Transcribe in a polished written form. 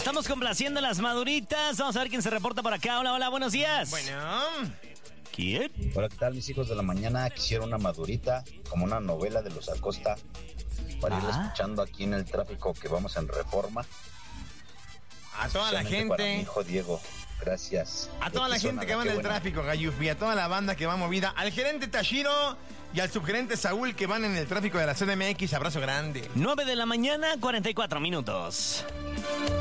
estamos complaciendo las maduritas. Vamos a ver quién se reporta por acá. Hola, hola, buenos días. Bueno. ¿Quién? Hola, ¿qué tal, mis hijos de la mañana? Quisiera una madurita, como una novela de los Acosta, para ir escuchando aquí en el tráfico que vamos en Reforma. A toda la gente. Para mi hijo Diego, gracias. A toda la gente que va en el tráfico, Gayufi, a toda la banda que va movida, al gerente Tashiro y al subgerente Saúl que van en el tráfico de la CDMX, abrazo grande. 9 de la mañana, 44 minutos.